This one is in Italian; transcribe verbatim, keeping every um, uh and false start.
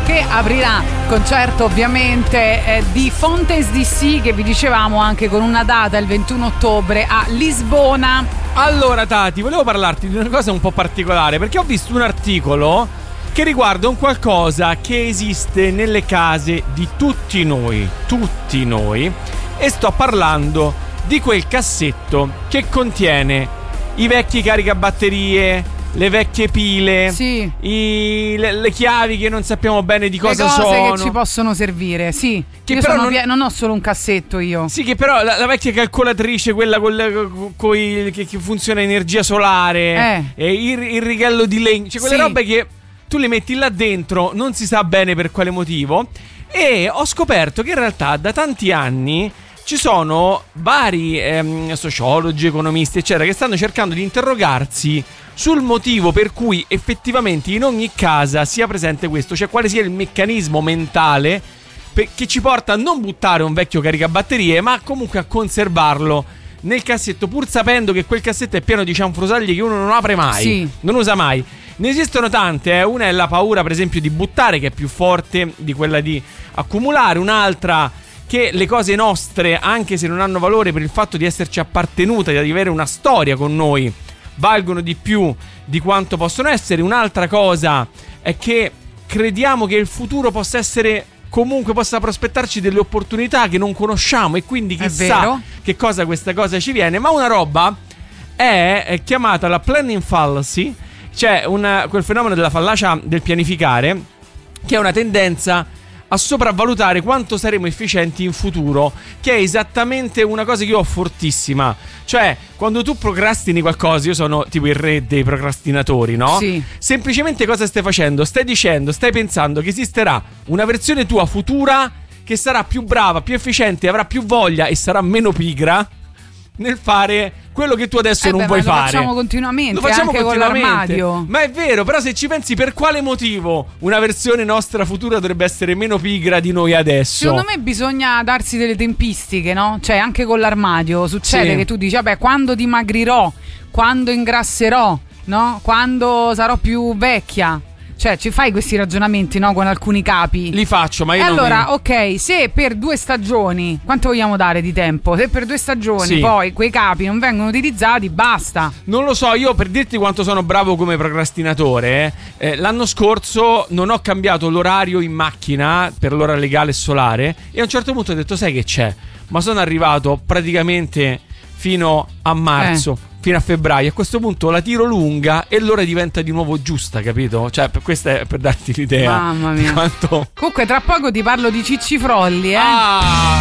che aprirà concerto ovviamente eh, di Fontaines D C, che vi dicevamo anche con una data il ventuno ottobre a Lisbona. Allora Tati, volevo parlarti di una cosa un po' particolare, perché ho visto un articolo che riguarda un qualcosa che esiste nelle case di tutti noi, tutti noi, e sto parlando di quel cassetto che contiene i vecchi caricabatterie, le vecchie pile, sì. i, le, le chiavi che non sappiamo bene di cosa sono. Le cose sono, che ci possono servire, sì. Che io però sono non... pie- non ho solo un cassetto io. Sì, che però la, la vecchia calcolatrice, quella con coi, che, che funziona a energia solare, eh. e il, il righello di legno, cioè quelle sì. robe che tu le metti là dentro, non si sa bene per quale motivo. E ho scoperto che in realtà da tanti anni ci sono vari ehm, sociologi, economisti, eccetera, che stanno cercando di interrogarsi sul motivo per cui effettivamente in ogni casa sia presente questo, cioè quale sia il meccanismo mentale pe- che ci porta a non buttare un vecchio caricabatterie, ma comunque a conservarlo nel cassetto, pur sapendo che quel cassetto è pieno di cianfrusaglie che uno non apre mai, sì. non usa mai. Ne esistono tante, eh. Una è la paura, per esempio, di buttare, che è più forte di quella di accumulare. Un'altra, che le cose nostre, anche se non hanno valore per il fatto di esserci appartenute, di avere una storia con noi, valgono di più di quanto possono essere. Un'altra cosa è che crediamo che il futuro possa essere, comunque possa prospettarci delle opportunità che non conosciamo, e quindi chissà che cosa questa cosa ci viene. Ma una roba è, è chiamata la planning fallacy, cioè una, quel fenomeno della fallacia del pianificare, che è una tendenza a sopravvalutare quanto saremo efficienti in futuro, che è esattamente una cosa che io ho fortissima. Cioè, quando tu procrastini qualcosa, io sono tipo il re dei procrastinatori, no? Sì. Semplicemente cosa stai facendo? Stai dicendo, stai pensando che esisterà una versione tua futura che sarà più brava, più efficiente, avrà più voglia e sarà meno pigra nel fare quello che tu adesso eh non beh, vuoi ma lo fare. facciamo continuamente, lo facciamo anche continuamente con l'armadio. Ma è vero, però se ci pensi, per quale motivo una versione nostra futura dovrebbe essere meno pigra di noi adesso? Secondo me bisogna darsi delle tempistiche, no? Cioè anche con l'armadio succede, sì, che tu dici vabbè, quando dimagrirò, quando ingrasserò, no? Quando sarò più vecchia. Cioè ci fai questi ragionamenti, no? Con alcuni capi. Li faccio, ma io e non allora, mi... ok, se per due stagioni, quanto vogliamo dare di tempo? Se per due stagioni, sì, poi quei capi non vengono utilizzati, basta. Non lo so, io per dirti quanto sono bravo come procrastinatore, eh, l'anno scorso non ho cambiato l'orario in macchina per l'ora legale solare, e a un certo punto ho detto, sai che c'è? Ma sono arrivato praticamente fino a marzo, eh. fino a febbraio. A questo punto la tiro lunga e l'ora diventa di nuovo giusta, capito? Cioè, per, questa è per darti l'idea. Mamma mia. Quanto... Comunque tra poco ti parlo di Cicci Frolli, eh. Ah!